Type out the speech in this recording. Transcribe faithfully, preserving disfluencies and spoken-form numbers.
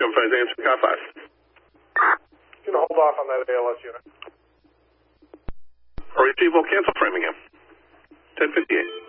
Jump five, answer car five. Going to hold off on that A L S unit. Receive will cancel Framingham. ten fifty-eight.